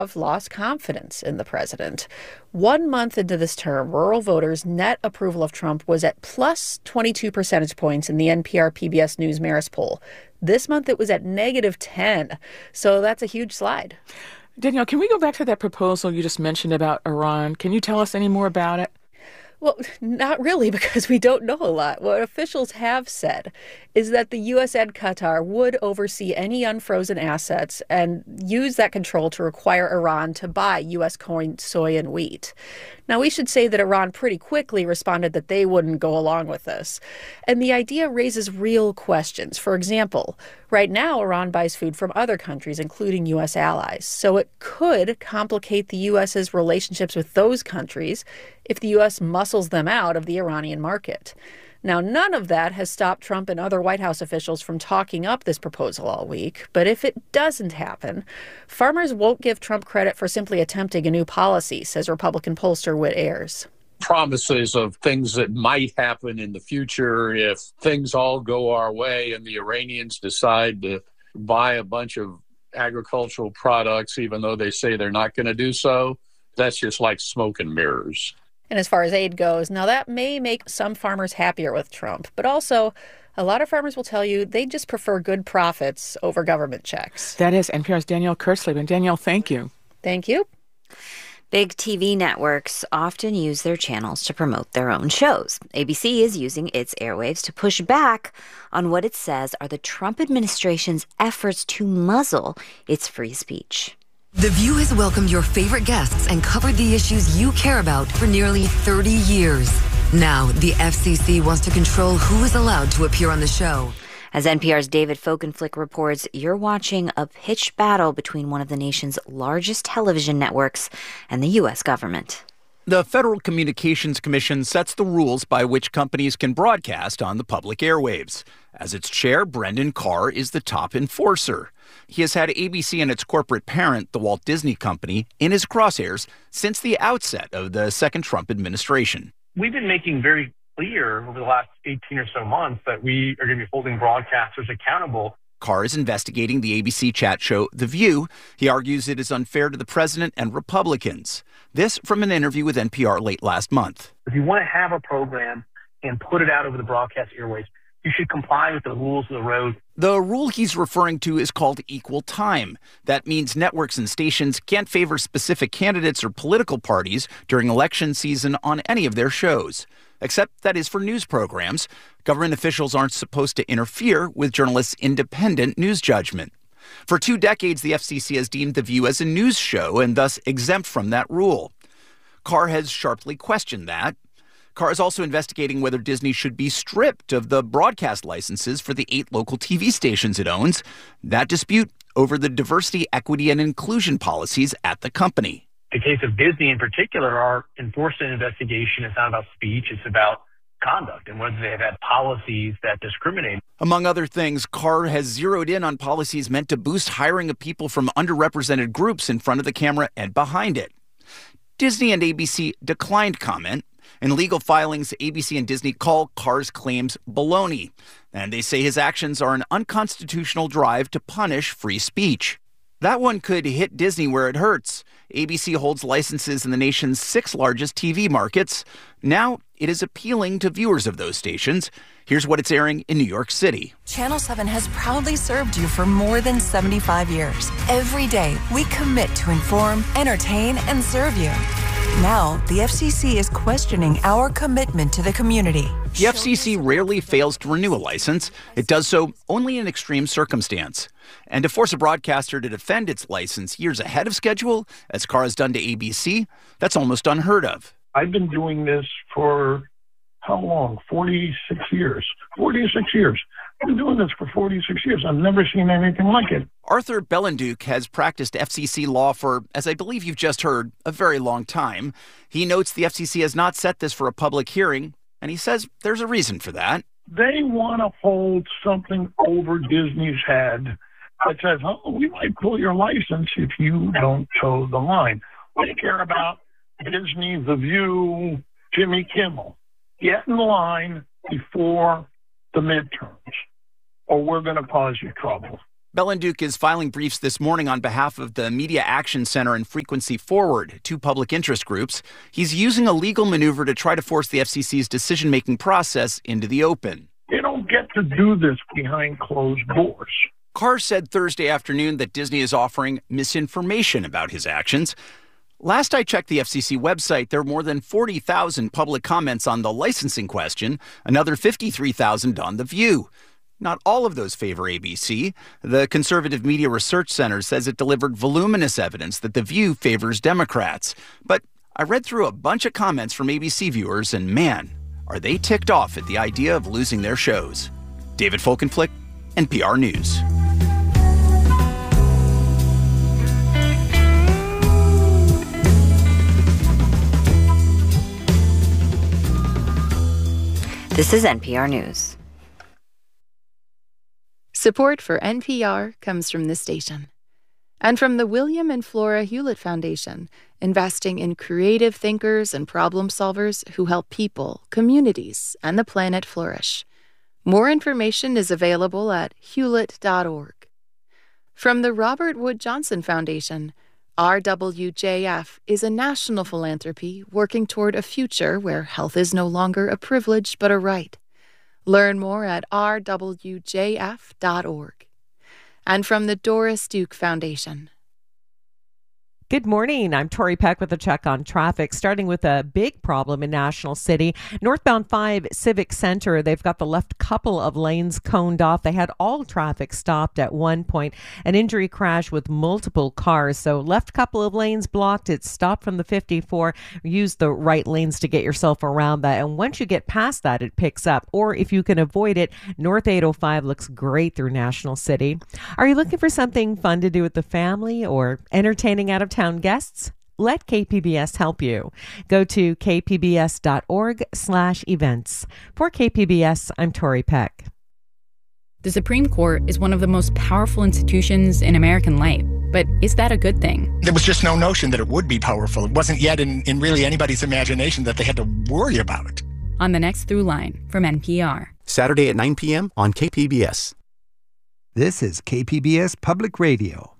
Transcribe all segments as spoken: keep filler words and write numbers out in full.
have lost confidence in the president. One month into this term, rural voters' net approval of Trump was at plus twenty-two percentage points in the N P R P B S News Marist poll. This month, it was at negative ten. So that's a huge slide. Danielle, can we go back to that proposal you just mentioned about Iran? Can you tell us any more about it? Well, not really, because we don't know a lot. What officials have said is that the U S and Qatar would oversee any unfrozen assets and use that control to require Iran to buy U S corn, soy, and wheat. Now, we should say that Iran pretty quickly responded that they wouldn't go along with this. And the idea raises real questions. For example, right now, Iran buys food from other countries, including U S allies. So it could complicate the U S's relationships with those countries if the U S muscles them out of the Iranian market. Now, none of that has stopped Trump and other White House officials from talking up this proposal all week. But if it doesn't happen, farmers won't give Trump credit for simply attempting a new policy, says Republican pollster Whit Ayers. Promises of things that might happen in the future if things all go our way and the Iranians decide to buy a bunch of agricultural products, even though they say they're not going to do so. That's just like smoke and mirrors. And as far as aid goes, now that may make some farmers happier with Trump, but also a lot of farmers will tell you they just prefer good profits over government checks. That is N P R's Danielle Kurtzleben. And Danielle, thank you. Thank you. Big T V networks often use their channels to promote their own shows. A B C is using its airwaves to push back on what it says are the Trump administration's efforts to muzzle its free speech. The View has welcomed your favorite guests and covered the issues you care about for nearly thirty years. Now, the F C C wants to control who is allowed to appear on the show. As N P R's David Folkenflik reports, you're watching a pitched battle between one of the nation's largest television networks and the U S government. The Federal Communications Commission sets the rules by which companies can broadcast on the public airwaves. As its chair, Brendan Carr is the top enforcer. He has had A B C and its corporate parent, the Walt Disney Company, in his crosshairs since the outset of the second Trump administration. We've been making very clear over the last eighteen or so months that we are going to be holding broadcasters accountable. Carr is investigating the A B C chat show The View. He argues it is unfair to the president and Republicans. This from an interview with N P R late last month. If you want to have a program and put it out over the broadcast airways, you should comply with the rules of the road. The rule he's referring to is called equal time. That means networks and stations can't favor specific candidates or political parties during election season on any of their shows. Except that is for news programs. Government officials aren't supposed to interfere with journalists' independent news judgment. For two decades, the F C C has deemed The View as a news show and thus exempt from that rule. Carr has sharply questioned that. Carr is also investigating whether Disney should be stripped of the broadcast licenses for the eight local T V stations it owns. That dispute over the diversity, equity, and inclusion policies at the company. The case of Disney in particular, our enforcement investigation is not about speech, it's about conduct and whether they have had policies that discriminate. Among other things, Carr has zeroed in on policies meant to boost hiring of people from underrepresented groups in front of the camera and behind it. Disney and A B C declined comment. In legal filings, A B C and Disney call Carr's claims baloney, and they say his actions are an unconstitutional drive to punish free speech. That one could hit Disney where it hurts. A B C holds licenses in the nation's six largest T V markets. Now it is appealing to viewers of those stations. Here's what it's airing in New York City. Channel seven has proudly served you for more than seventy-five years. Every day, we commit to inform, entertain, and serve you. Now, the F C C is questioning our commitment to the community. The F C C rarely fails to renew a license. It does so only in extreme circumstance. And to force a broadcaster to defend its license years ahead of schedule, as Carr has done to A B C, that's almost unheard of. I've been doing this for how long? forty-six years. forty-six years. I've been doing this for forty-six years. I've never seen anything like it. Arthur Bellenduke has practiced F C C law for, as I believe you've just heard, a very long time. He notes the F C C has not set this for a public hearing, and he says there's a reason for that. They want to hold something over Disney's head that says, oh, we might pull your license if you don't toe the line. We care about Disney, The View, Jimmy Kimmel. Get in line before the midterms, or we're going to cause you trouble. Bellenduke is filing briefs this morning on behalf of the Media Action Center and Frequency Forward, two public interest groups. He's using a legal maneuver to try to force the F C C's decision-making process into the open. They don't get to do this behind closed doors. Carr said Thursday afternoon that Disney is offering misinformation about his actions. Last I checked the F C C website, there were more than forty thousand public comments on the licensing question, another fifty-three thousand on The View. Not all of those favor A B C. The Conservative Media Research Center says it delivered voluminous evidence that The View favors Democrats. But I read through a bunch of comments from A B C viewers, and man, are they ticked off at the idea of losing their shows. David Folkenflik, N P R News. This is N P R News. Support for N P R comes from this station and from the William and Flora Hewlett Foundation, investing in creative thinkers and problem solvers who help people, communities, and the planet flourish. More information is available at hewlett dot org. From the Robert Wood Johnson Foundation, R W J F is a national philanthropy working toward a future where health is no longer a privilege but a right. Learn more at r w j f dot org. And from the Doris Duke Foundation. Good morning. I'm Tori Peck with a check on traffic, starting with a big problem in National City. Northbound five Civic Center, they've got the left couple of lanes coned off. They had all traffic stopped at one point. An injury crash with multiple cars. So left couple of lanes blocked. It's stopped from the fifty-four. Use the right lanes to get yourself around that. And once you get past that, it picks up. Or if you can avoid it, North eight oh five looks great through National City. Are you looking for something fun to do with the family or entertaining out of town guests? Let K P B S help you. Go to k p b s dot org slash events. For K P B S, I'm Tori Peck. The Supreme Court is one of the most powerful institutions in American life. But is that a good thing? There was just no notion that it would be powerful. It wasn't yet in, in really anybody's imagination that they had to worry about it. On the next Through Line from N P R. Saturday at nine p.m. on K P B S. This is K P B S Public Radio.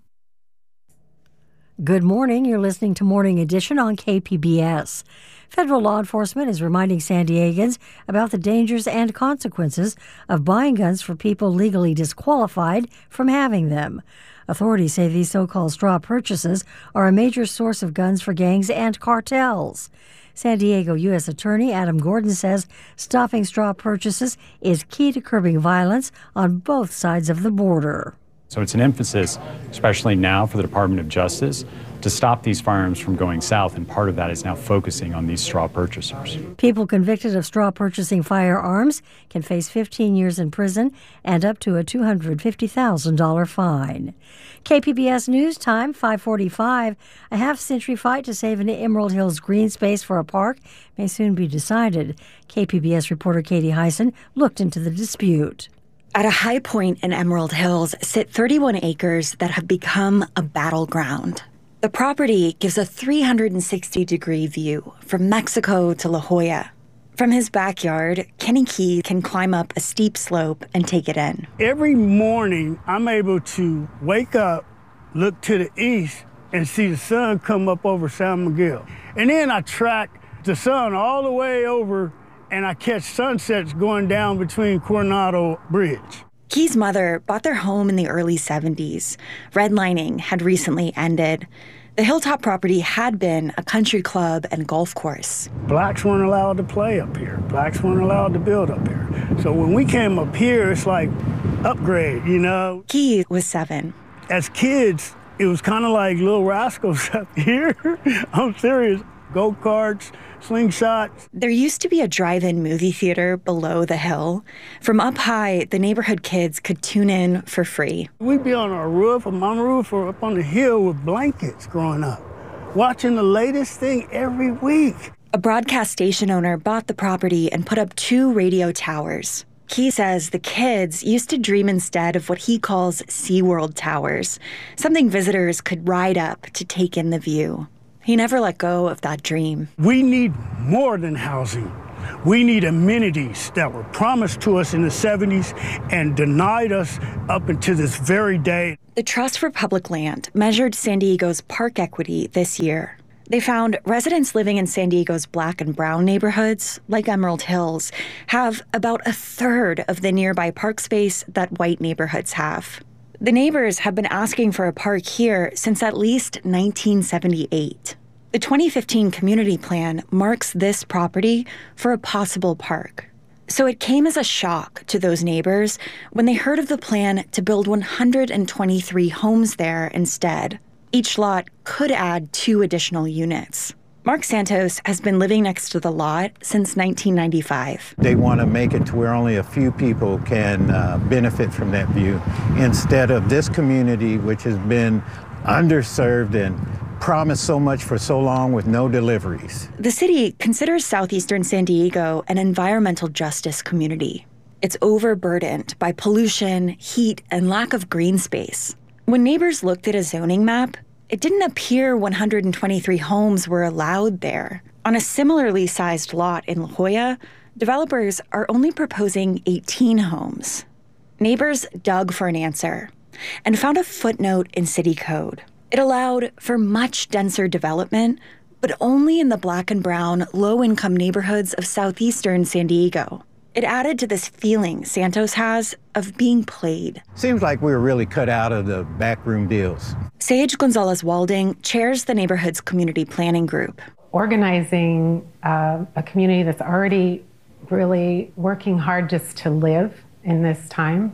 Good morning. You're listening to Morning Edition on K P B S. Federal law enforcement is reminding San Diegans about the dangers and consequences of buying guns for people legally disqualified from having them. Authorities say these so-called straw purchases are a major source of guns for gangs and cartels. San Diego U S Attorney Adam Gordon says stopping straw purchases is key to curbing violence on both sides of the border. So it's an emphasis, especially now for the Department of Justice, to stop these firearms from going south, and part of that is now focusing on these straw purchasers. People convicted of straw purchasing firearms can face fifteen years in prison and up to a two hundred fifty thousand dollars fine. K P B S News Time, five forty-five. A half-century fight to save an Emerald Hills green space for a park may soon be decided. K P B S reporter Katie Hyson looked into the dispute. At a high point in Emerald Hills sit thirty-one acres that have become a battleground. The property gives a three hundred sixty degree view from Mexico to La Jolla. From his backyard, Kenny Key can climb up a steep slope and take it in. Every morning, I'm able to wake up, look to the east, and see the sun come up over San Miguel. And then I track the sun all the way over, and I catch sunsets going down between Coronado Bridge. Key's mother bought their home in the early seventies. Redlining had recently ended. The hilltop property had been a country club and golf course. Blacks weren't allowed to play up here. Blacks weren't allowed to build up here. So when we came up here, it's like upgrade, you know? Key was seven. As kids, it was kind of like Little Rascals up here. I'm serious. Go-karts, slingshots. There used to be a drive-in movie theater below the hill. From up high, the neighborhood kids could tune in for free. We'd be on our roof, on my roof, or up on the hill with blankets growing up, watching the latest thing every week. A broadcast station owner bought the property and put up two radio towers. Key says the kids used to dream instead of what he calls SeaWorld towers, something visitors could ride up to take in the view. He never let go of that dream. We need more than housing. We need amenities that were promised to us in the seventies and denied us up until this very day. The Trust for Public Land measured San Diego's park equity this year. They found residents living in San Diego's black and brown neighborhoods, like Emerald Hills, have about a third of the nearby park space that white neighborhoods have. The neighbors have been asking for a park here since at least nineteen seventy-eight. The twenty fifteen community plan marks this property for a possible park. So it came as a shock to those neighbors when they heard of the plan to build one hundred twenty-three homes there instead. Each lot could add two additional units. Mark Santos has been living next to the lot since nineteen ninety-five. They want to make it to where only a few people can uh, benefit from that view, instead of this community, which has been underserved and promised so much for so long with no deliveries. The city considers southeastern San Diego an environmental justice community. It's overburdened by pollution, heat, and lack of green space. When neighbors looked at a zoning map, it didn't appear one hundred twenty-three homes were allowed there. On a similarly sized lot in La Jolla, developers are only proposing eighteen homes. Neighbors dug for an answer and found a footnote in city code. It allowed for much denser development, but only in the black and brown, low-income neighborhoods of southeastern San Diego. It added to this feeling Santos has of being played. Seems like we were really cut out of the backroom deals. Sage Gonzalez-Walding chairs the neighborhood's community planning group. Organizing uh, a community that's already really working hard just to live in this time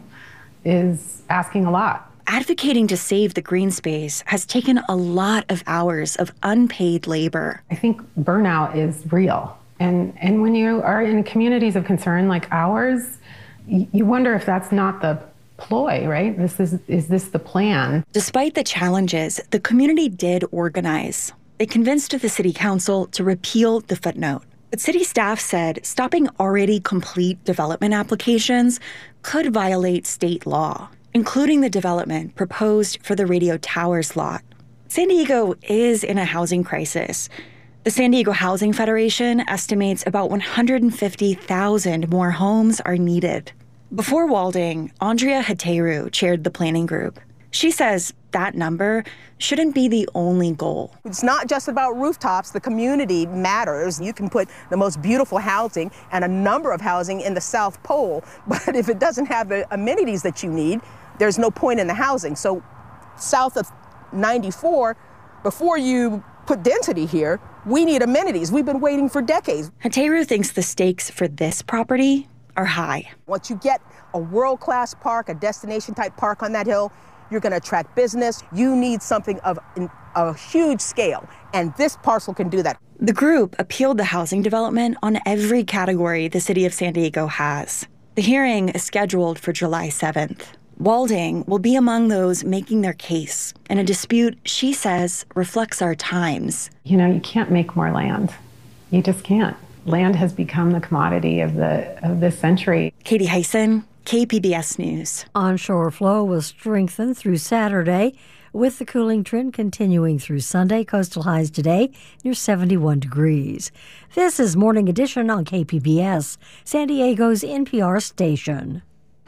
is asking a lot. Advocating to save the green space has taken a lot of hours of unpaid labor. I think burnout is real. And and when you are in communities of concern like ours, y- you wonder if that's not the ploy, right? This is is this the plan? Despite the challenges, the community did organize. They convinced the city council to repeal the footnote. But city staff said stopping already complete development applications could violate state law, including the development proposed for the Radio Towers lot. San Diego is in a housing crisis. The San Diego Housing Federation estimates about one hundred fifty thousand more homes are needed. Before Walding, Andrea Hateru chaired the planning group. She says that number shouldn't be the only goal. It's not just about rooftops. The community matters. You can put the most beautiful housing and a number of housing in the South Pole, but if it doesn't have the amenities that you need, there's no point in the housing. So south of ninety-four, before you put density here, we need amenities. We've been waiting for decades. Hateru thinks the stakes for this property are high. Once you get a world-class park, a destination-type park on that hill, you're going to attract business. You need something of a huge scale, and this parcel can do that. The group appealed the housing development on every category the city of San Diego has. The hearing is scheduled for July seventh. Walding will be among those making their case in a dispute she says reflects our times. You know, you can't make more land. You just can't. Land has become the commodity of the of this century. Katie Hyson, K P B S News. Onshore flow will strengthen through Saturday, with the cooling trend continuing through Sunday. Coastal highs today near seventy-one degrees. This is Morning Edition on K P B S, San Diego's N P R station.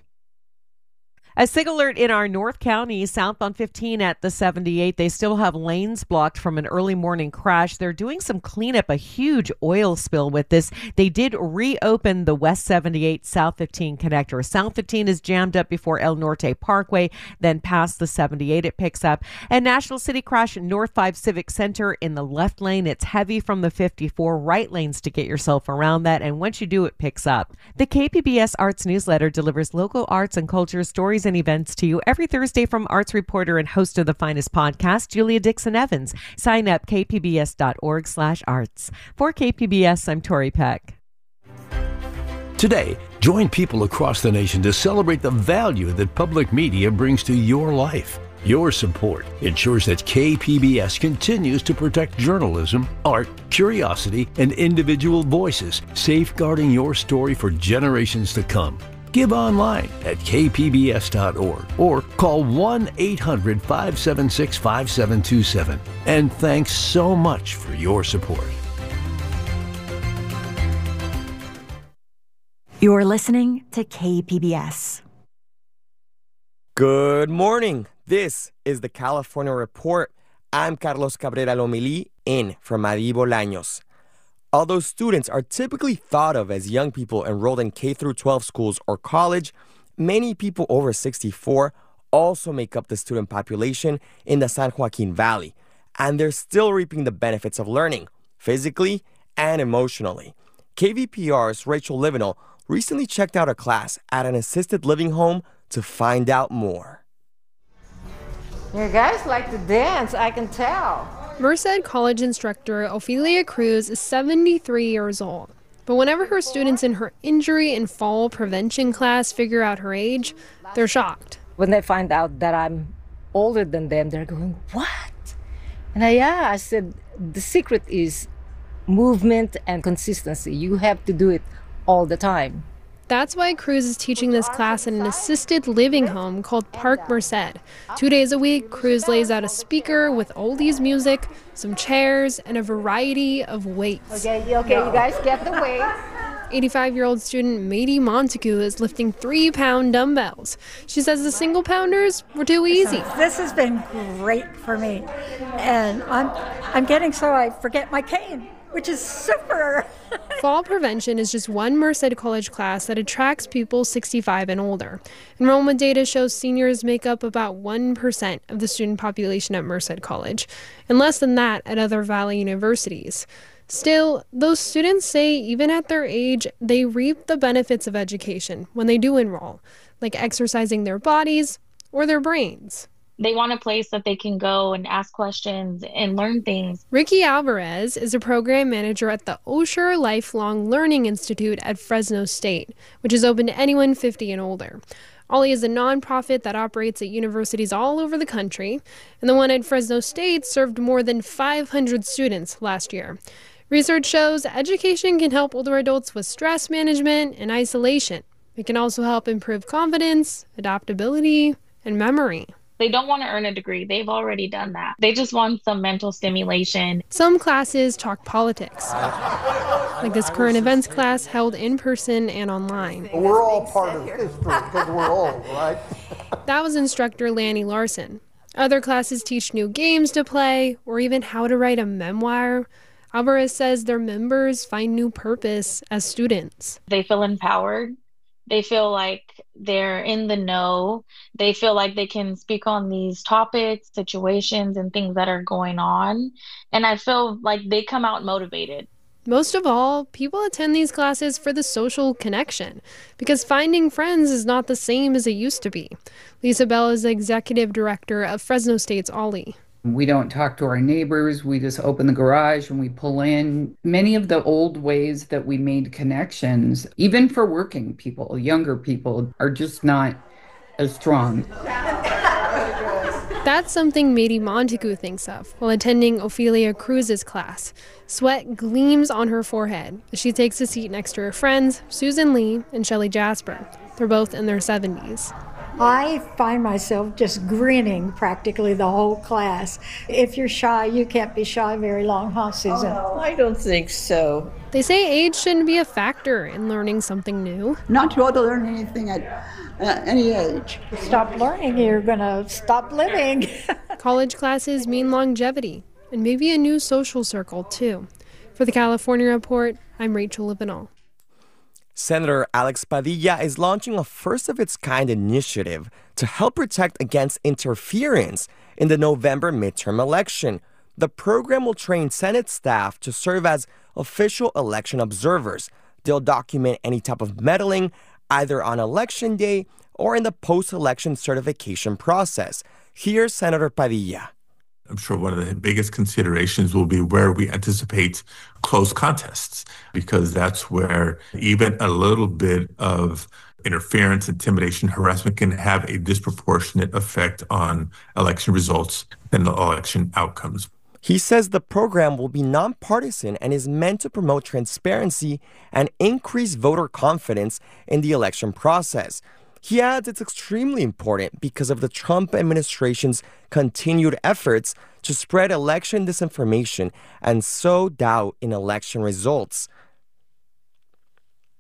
A sig alert in our North County, southbound fifteen at the seventy-eight. They still have lanes blocked from an early morning crash. They're doing some cleanup, a huge oil spill with this. They did reopen the West seventy-eight South fifteen connector. South fifteen is jammed up before El Norte Parkway, then past the seventy-eight it picks up. And National City crash North five Civic Center in the left lane. It's heavy from the fifty-four. Right lanes to get yourself around that. And once you do, it picks up. The K P B S Arts newsletter delivers local arts and culture stories and events to you every Thursday from arts reporter and host of the finest podcast, Julia Dixon Evans. Sign up k p b s dot org slash arts. For K P B S, I'm Tori Peck. Today, join people across the nation to celebrate the value that public media brings to your life. Your support ensures that K P B S continues to protect journalism, art, curiosity, and individual voices, safeguarding your story for generations to come. Give online at k p b s dot org or call one eight hundred five seven six five seven two seven. And thanks so much for your support. You're listening to K P B S. Good morning. This is the California Report. I'm Carlos Cabrera Lomelí, in for Madi Bolaños. Although students are typically thought of as young people enrolled in K through twelve schools or college, many people over sixty-four also make up the student population in the San Joaquin Valley, and they're still reaping the benefits of learning, physically and emotionally. K V P R's Rachel Livinall recently checked out a class at an assisted living home to find out more. You guys like to dance, I can tell. Merced College instructor Ophelia Cruz is seventy-three years old. But whenever her students in her injury and fall prevention class figure out her age, they're shocked. When they find out that I'm older than them, they're going, what? And I, yeah, I said, the secret is movement and consistency. You have to do it all the time. That's why Cruz is teaching this class in an assisted living home called Park Merced. Two days a week, Cruz lays out a speaker with oldies music, some chairs, and a variety of weights. Okay, okay, you guys get the weights. eighty-five-year-old student Mady Montague is lifting three-pound dumbbells. She says the single pounders were too easy. This has been great for me, and I'm I'm getting so I forget my cane, which is super. Fall prevention is just one Merced College class that attracts people sixty-five and older. Enrollment data shows seniors make up about one percent of the student population at Merced College, and less than that at other Valley universities. Still, those students say even at their age, they reap the benefits of education when they do enroll, like exercising their bodies or their brains. They want a place that they can go and ask questions and learn things. Ricky Alvarez is a program manager at the Osher Lifelong Learning Institute at Fresno State, which is open to anyone fifty and older. OLLI is a nonprofit that operates at universities all over the country, and the one at Fresno State served more than five hundred students last year. Research shows education can help older adults with stress management and isolation. It can also help improve confidence, adaptability, and memory. They don't want to earn a degree. They've already done that. They just want some mental stimulation. Some classes talk politics, like this current events class held in person and online. We're all part of history because we're old, right? That was instructor Lanny Larson. Other classes teach new games to play or even how to write a memoir. Alvarez says their members find new purpose as students. They feel empowered. They feel like they're in the know. They feel like they can speak on these topics, situations, and things that are going on. And I feel like they come out motivated. Most of all, people attend these classes for the social connection, because finding friends is not the same as it used to be. Lisa Bell is the executive director of Fresno State's OLLI. We don't talk to our neighbors. We just open the garage and we pull in. Many of the old ways that we made connections, even for working people, younger people, are just not as strong. That's something Mady Montague thinks of while attending Ophelia Cruz's class. Sweat gleams on her forehead as she takes a seat next to her friends, Susan Lee and Shelley Jasper. They're both in their seventies. I find myself just grinning practically the whole class. If you're shy, you can't be shy very long, huh, Susan? Oh, I don't think so. They say age shouldn't be a factor in learning something new. Not to to learn anything at uh, any age. Stop learning, you're going to stop living. College classes mean longevity and maybe a new social circle, too. For the California Report, I'm Rachel Livinall. Senator Alex Padilla is launching a first-of-its-kind initiative to help protect against interference in the November midterm election. The program will train Senate staff to serve as official election observers. They'll document any type of meddling, either on Election Day or in the post-election certification process. Here's Senator Padilla. I'm sure one of the biggest considerations will be where we anticipate close contests, because that's where even a little bit of interference, intimidation, harassment can have a disproportionate effect on election results and the election outcomes. He says the program will be nonpartisan and is meant to promote transparency and increase voter confidence in the election process. He adds it's extremely important because of the Trump administration's continued efforts to spread election disinformation and sow doubt in election results.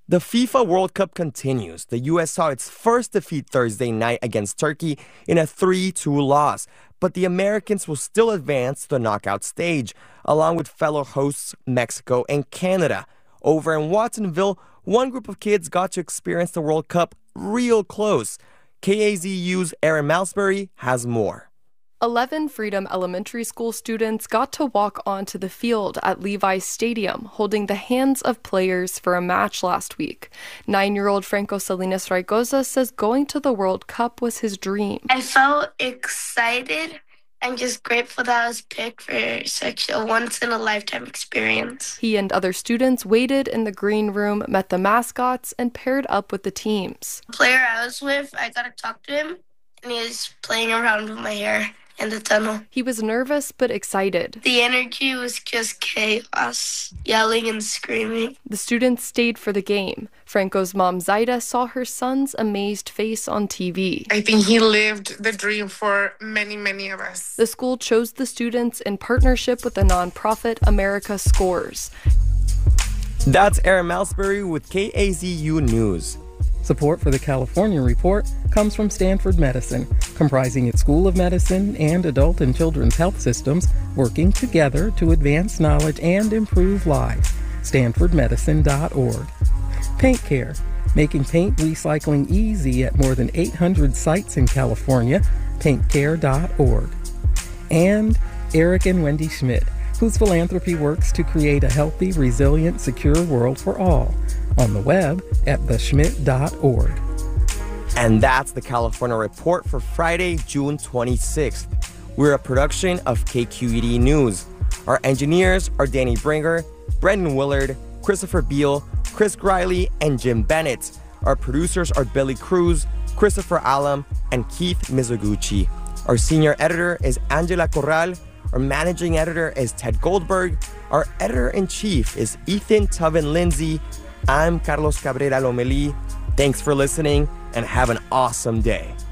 The FIFA World Cup continues. The U S saw its first defeat Thursday night against Turkey in a three two loss, but the Americans will still advance to the knockout stage, along with fellow hosts Mexico and Canada. Over in Watsonville, one group of kids got to experience the World Cup real close. K A Z U's Aaron Malsbury has more. eleven Freedom Elementary School students got to walk onto the field at Levi's Stadium, holding the hands of players for a match last week. Nine-year-old Franco Salinas Raigosa says going to the World Cup was his dream. I felt excited and just grateful that I was picked for such a once-in-a-lifetime experience. He and other students waited in the green room, met the mascots, and paired up with the teams. The player I was with, I got to talk to him, and he was playing around with my hair in the tunnel. He was nervous but excited. The energy was just chaos, yelling and screaming. The students stayed for the game. Franco's mom, Zaida, saw her son's amazed face on T V. I think he lived the dream for many, many of us. The school chose the students in partnership with the nonprofit America Scores. That's Aaron Malsbury with K A Z U News. Support for the California Report comes from Stanford Medicine, comprising its School of Medicine and adult and children's health systems working together to advance knowledge and improve lives. stanford medicine dot org. Paint Care, making paint recycling easy at more than eight hundred sites in California. paint care dot org. And Eric and Wendy Schmidt, whose philanthropy works to create a healthy, resilient, secure world for all. On the web at the schmidt dot org. And that's the California Report for Friday, June twenty-sixth. We're a production of K Q E D News. Our engineers are Danny Bringer, Brendan Willard, Christopher Beal, Chris Griley, and Jim Bennett. Our producers are Billy Cruz, Christopher Allam, and Keith Mizoguchi. Our senior editor is Angela Corral. Our managing editor is Ted Goldberg. Our editor-in-chief is Ethan Tubin-Lindsay. I'm Carlos Cabrera Lomelí. Thanks for listening and have an awesome day.